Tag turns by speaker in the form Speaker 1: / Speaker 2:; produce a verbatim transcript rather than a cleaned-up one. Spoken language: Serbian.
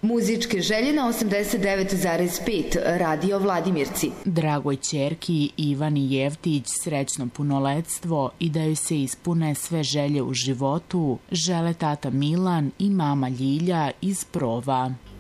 Speaker 1: Muzičke želje na osamdeset devet zarez pet Radio Vladimirci.
Speaker 2: Dragoj ćerki Ivani Jevtić srećno punoletstvo i da joj se ispune sve želje u životu žele tata Milan i mama Ljilja iz Prova.